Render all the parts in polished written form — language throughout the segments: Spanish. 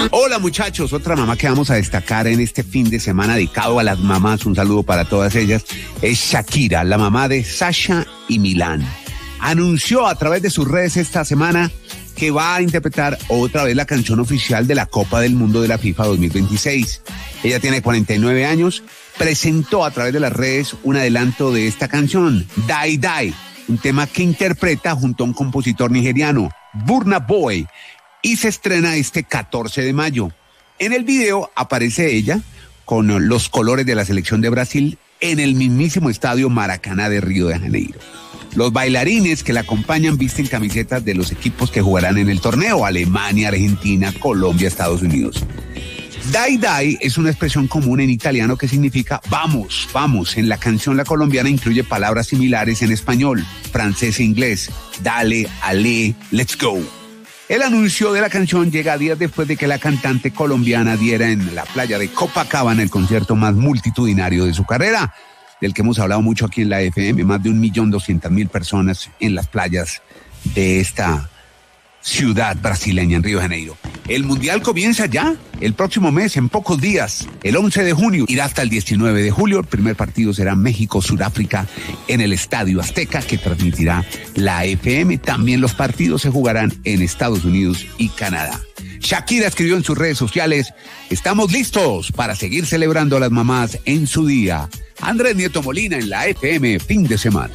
Hola muchachos, otra mamá que vamos a destacar en este fin de semana dedicado a las mamás, un saludo para todas ellas, es Shakira, la mamá de Sasha y Milán. Anunció a través de sus redes esta semana que va a interpretar otra vez la canción oficial de la Copa del Mundo de la FIFA 2026. Ella tiene 49 años, presentó a través de las redes un adelanto de esta canción, Die Die, un tema que interpreta junto a un compositor nigeriano, Burna Boy, y se estrena este 14 de mayo. En el video aparece ella con los colores de la selección de Brasil en el mismísimo estadio Maracaná de Río de Janeiro. Los bailarines que la acompañan visten camisetas de los equipos que jugarán en el torneo: Alemania, Argentina, Colombia, Estados Unidos. Die Die es una expresión común en italiano que significa vamos, vamos. En la canción la colombiana incluye palabras similares en español, francés e inglés. Dale, ale, let's go. El anuncio de la canción llega días después de que la cantante colombiana diera en la playa de Copacabana el concierto más multitudinario de su carrera, del que hemos hablado mucho aquí en la FM, más de 1.200.000 personas en las playas de esta ciudad brasileña en Río de Janeiro. El Mundial comienza ya el próximo mes, en pocos días, el 11 de junio, irá hasta el 19 de julio. El primer partido será México-Sudáfrica en el Estadio Azteca, que transmitirá la FM. También los partidos se jugarán en Estados Unidos y Canadá. Shakira escribió en sus redes sociales: estamos listos para seguir celebrando a las mamás en su día. Andrés Nieto Molina en la FM, fin de semana.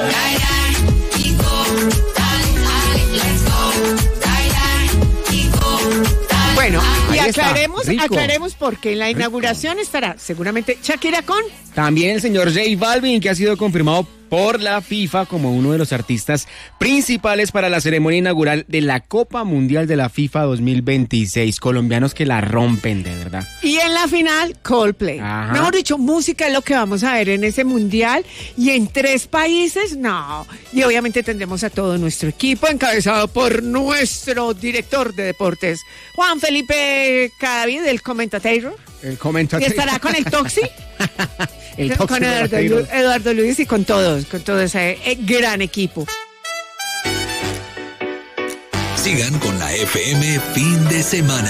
Bueno, y aclaremos porque en la inauguración estará seguramente Shakira con... También el señor J Balvin, que ha sido confirmado por la FIFA como uno de los artistas principales para la ceremonia inaugural de la Copa Mundial de la FIFA 2026. Colombianos que la rompen, de verdad. Y en la final, Coldplay. Ajá. Mejor dicho, música es lo que vamos a ver en ese mundial. Y en 3 países, no. Y obviamente tendremos a todo nuestro equipo, encabezado por nuestro director de deportes, Juan Felipe Cadavid, el commentator. El comentario. Y estará con el Toxi. Con Eduardo Luis y con todo ese gran equipo. Sigan con la FM fin de semana.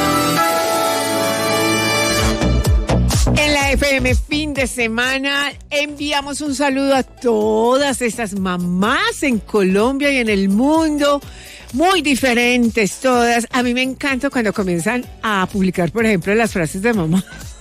En la FM fin de semana enviamos un saludo a todas estas mamás en Colombia y en el mundo, muy diferentes todas. A mí me encanta cuando comienzan a publicar, por ejemplo, las frases de mamá.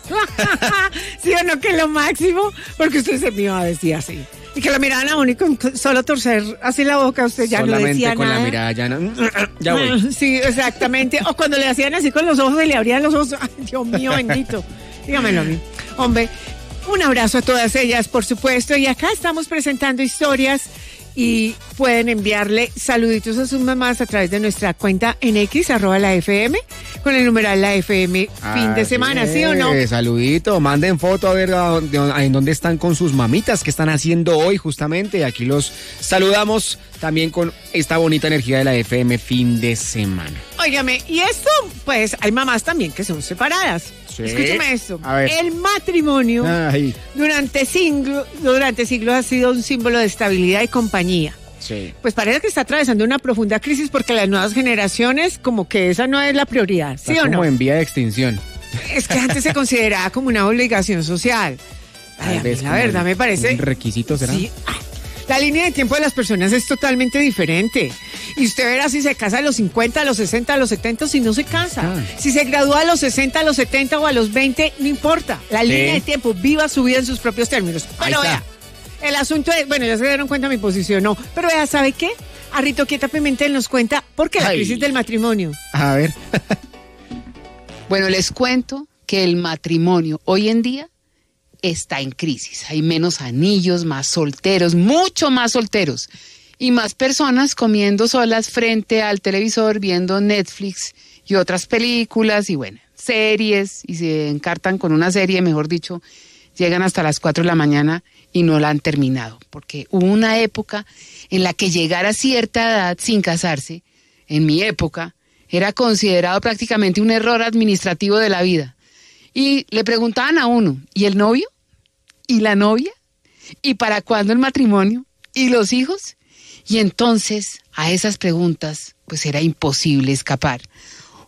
¿Sí o no? Que es lo máximo, porque usted se me iba a decir así. Y que lo miraban a uno y con solo torcer así la boca, usted ya solamente no decía con nada. La mirada ya no. Ya voy. Sí, exactamente. O cuando le hacían así con los ojos y le abrían los ojos. Ay, Dios mío, bendito. Dígamelo a mí. Hombre, un abrazo a todas ellas, por supuesto. Y acá estamos presentando historias y pueden enviarle saluditos a sus mamás a través de nuestra cuenta en X, @la FM, con el numeral la FM fin de semana, ¿sí o no? Saludito, manden foto a ver en dónde están con sus mamitas, qué están haciendo hoy justamente. Aquí los saludamos también con esta bonita energía de la FM fin de semana. Óigame, y esto, pues hay mamás también que son separadas. Sí. Escúchame esto. El matrimonio durante siglos ha sido un símbolo de estabilidad y compañía. Sí. Pues parece que está atravesando una profunda crisis porque las nuevas generaciones como que esa no es la prioridad, ¿sí o no? Como en vía de extinción. Es que antes se consideraba como una obligación social. Ay, a mí, la verdad me parece... ¿Un requisito será? Sí. La línea de tiempo de las personas es totalmente diferente. Y usted verá si se casa a los 50, a los 60, a los 70, si no se casa. Si se gradúa a los 60, a los 70 o a los 20, no importa. La línea de tiempo, viva su vida en sus propios términos. Pero vea, el asunto es, bueno, ya se dieron cuenta mi posición, no. Pero vea, ¿sabe qué? Arrito Quieta Pimentel nos cuenta por qué la crisis del matrimonio. A ver. Bueno, les cuento que el matrimonio hoy en día está en crisis. Hay menos anillos, más solteros, mucho más solteros. Y más personas comiendo solas frente al televisor, viendo Netflix y otras películas y bueno, series. Y se encartan con una serie, mejor dicho, llegan hasta las 4 de la mañana y no la han terminado. Porque hubo una época en la que llegar a cierta edad sin casarse, en mi época, era considerado prácticamente un error administrativo de la vida. Y le preguntaban a uno, ¿y el novio? ¿Y la novia? ¿Y para cuándo el matrimonio? ¿Y los hijos? Y entonces a esas preguntas pues era imposible escapar.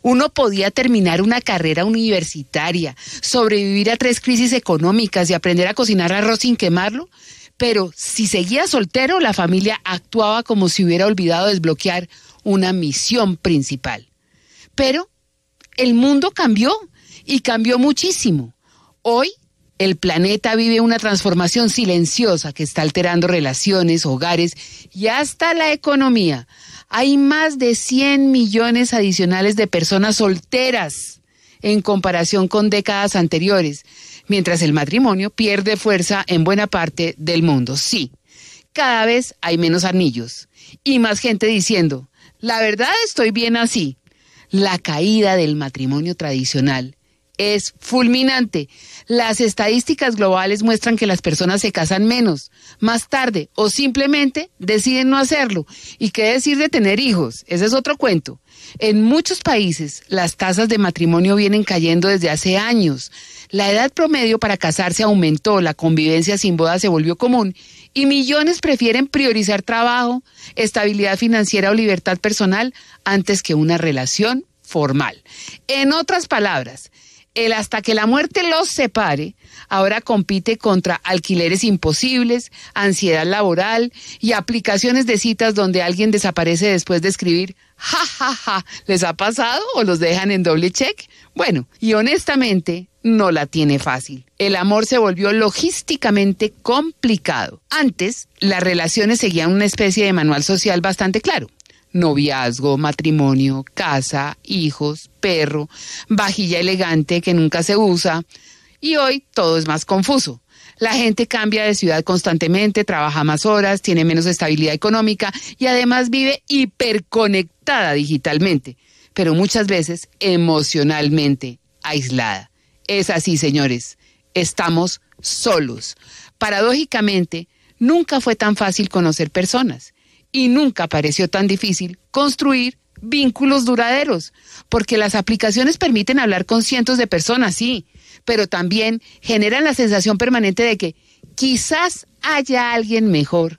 Uno podía terminar una carrera universitaria, sobrevivir a 3 crisis económicas y aprender a cocinar arroz sin quemarlo, pero si seguía soltero, la familia actuaba como si hubiera olvidado desbloquear una misión principal. Pero el mundo cambió y cambió muchísimo. Hoy, el planeta vive una transformación silenciosa que está alterando relaciones, hogares y hasta la economía. Hay más de 100 millones adicionales de personas solteras en comparación con décadas anteriores, mientras el matrimonio pierde fuerza en buena parte del mundo. Sí, cada vez hay menos anillos y más gente diciendo, la verdad estoy bien así. La caída del matrimonio tradicional es fulminante. Las estadísticas globales muestran que las personas se casan menos, más tarde o simplemente deciden no hacerlo. ¿Y qué decir de tener hijos? Ese es otro cuento. En muchos países las tasas de matrimonio vienen cayendo desde hace años. La edad promedio para casarse aumentó, la convivencia sin boda se volvió común y millones prefieren priorizar trabajo, estabilidad financiera o libertad personal antes que una relación formal. En otras palabras, el hasta que la muerte los separe, ahora compite contra alquileres imposibles, ansiedad laboral y aplicaciones de citas donde alguien desaparece después de escribir ja, ja, ja. ¿Les ha pasado o los dejan en doble check? Bueno, y honestamente no la tiene fácil. El amor se volvió logísticamente complicado. Antes, las relaciones seguían una especie de manual social bastante claro. Noviazgo, matrimonio, casa, hijos, perro, vajilla elegante que nunca se usa. Y hoy todo es más confuso. La gente cambia de ciudad constantemente, trabaja más horas, tiene menos estabilidad económica y además vive hiperconectada digitalmente, pero muchas veces emocionalmente aislada. Es así, señores. Estamos solos. Paradójicamente, nunca fue tan fácil conocer personas. Y nunca pareció tan difícil construir vínculos duraderos, porque las aplicaciones permiten hablar con cientos de personas, sí, pero también generan la sensación permanente de que quizás haya alguien mejor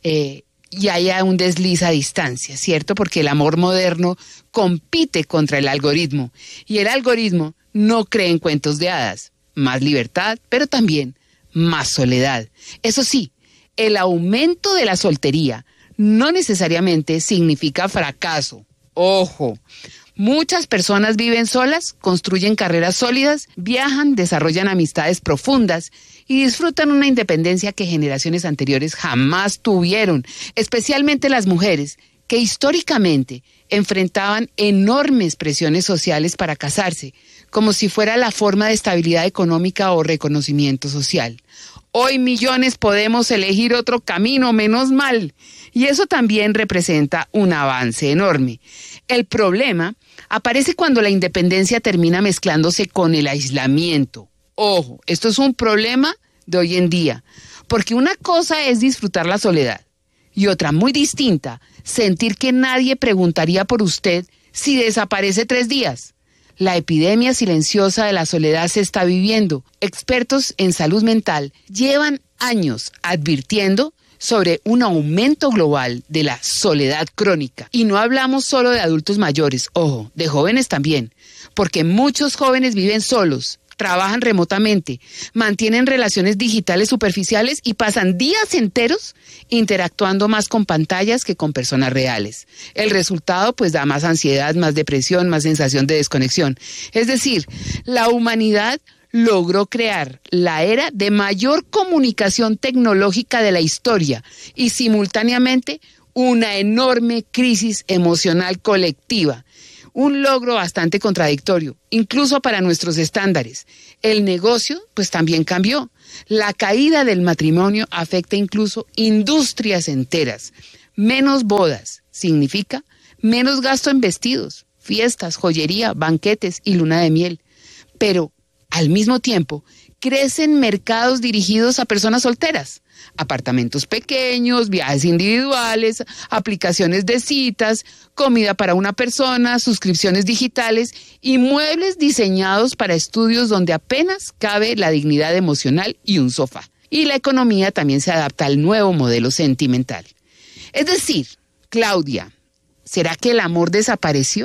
y haya un desliz a distancia, ¿cierto? Porque el amor moderno compite contra el algoritmo y el algoritmo no cree en cuentos de hadas, más libertad, pero también más soledad. Eso sí, el aumento de la soltería no necesariamente significa fracaso. Ojo, muchas personas viven solas, construyen carreras sólidas, viajan, desarrollan amistades profundas y disfrutan una independencia que generaciones anteriores jamás tuvieron, especialmente las mujeres, que históricamente enfrentaban enormes presiones sociales para casarse, como si fuera la forma de estabilidad económica o reconocimiento social. Hoy millones podemos elegir otro camino, menos mal. Y eso también representa un avance enorme. El problema aparece cuando la independencia termina mezclándose con el aislamiento. Ojo, esto es un problema de hoy en día, porque una cosa es disfrutar la soledad y otra muy distinta, sentir que nadie preguntaría por usted si desaparece 3 días. La epidemia silenciosa de la soledad se está viviendo. Expertos en salud mental llevan años advirtiendo sobre un aumento global de la soledad crónica. Y no hablamos solo de adultos mayores, ojo, de jóvenes también, porque muchos jóvenes viven solos, trabajan remotamente, mantienen relaciones digitales superficiales y pasan días enteros interactuando más con pantallas que con personas reales. El resultado pues da más ansiedad, más depresión, más sensación de desconexión. Es decir, la humanidad logró crear la era de mayor comunicación tecnológica de la historia y simultáneamente una enorme crisis emocional colectiva. Un logro bastante contradictorio, incluso para nuestros estándares. El negocio, pues también cambió. La caída del matrimonio afecta incluso industrias enteras. Menos bodas significa menos gasto en vestidos, fiestas, joyería, banquetes y luna de miel. Pero, al mismo tiempo, crecen mercados dirigidos a personas solteras. Apartamentos pequeños, viajes individuales, aplicaciones de citas, comida para una persona, suscripciones digitales y muebles diseñados para estudios donde apenas cabe la dignidad emocional y un sofá. Y la economía también se adapta al nuevo modelo sentimental. Es decir, Claudia, ¿será que el amor desapareció?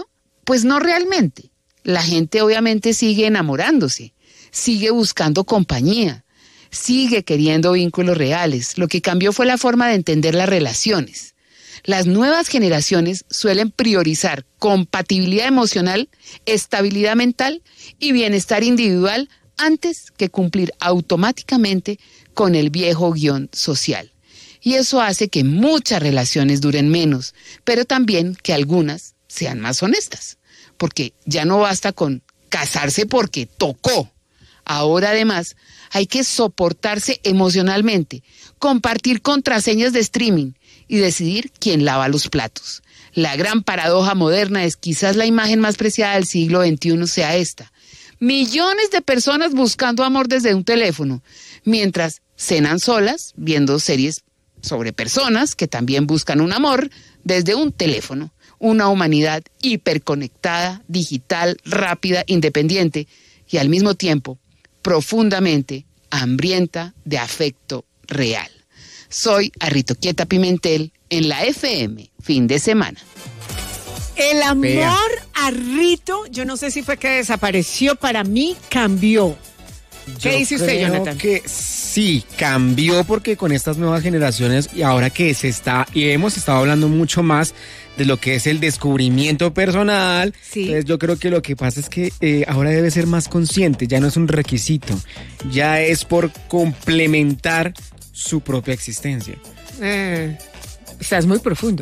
Pues no realmente. La gente obviamente sigue enamorándose, sigue buscando compañía, sigue queriendo vínculos reales. Lo que cambió fue la forma de entender las relaciones. Las nuevas generaciones suelen priorizar compatibilidad emocional, estabilidad mental y bienestar individual antes que cumplir automáticamente con el viejo guión social. Y eso hace que muchas relaciones duren menos, pero también que algunas sean más honestas, porque ya no basta con casarse porque tocó. Ahora además hay que soportarse emocionalmente, compartir contraseñas de streaming y decidir quién lava los platos. La gran paradoja moderna es quizás la imagen más preciada del siglo XXI sea esta. Millones de personas buscando amor desde un teléfono, mientras cenan solas viendo series sobre personas que también buscan un amor desde un teléfono. Una humanidad hiperconectada, digital, rápida, independiente y al mismo tiempo profundamente hambrienta de afecto real. Soy Arritoquieta Pimentel en la FM, fin de semana. El amor a Rito, yo no sé si fue que desapareció, para mí cambió. ¿Qué dice usted, Jonathan? Que sí, cambió porque con estas nuevas generaciones y ahora que hemos estado hablando mucho más de lo que es el descubrimiento personal, sí. Entonces yo creo que lo que pasa es que ahora debe ser más consciente, ya no es un requisito, ya es por complementar su propia existencia. Estás muy profundo.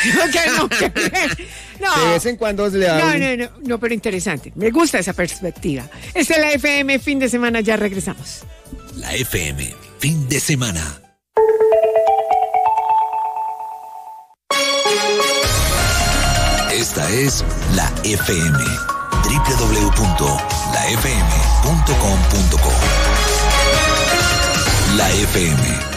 No. De vez en cuando se le da No, pero interesante. Me gusta esa perspectiva. Esta es la FM, fin de semana, ya regresamos. La FM, fin de semana. Esta es la FM, www.lafm.com.co. La FM.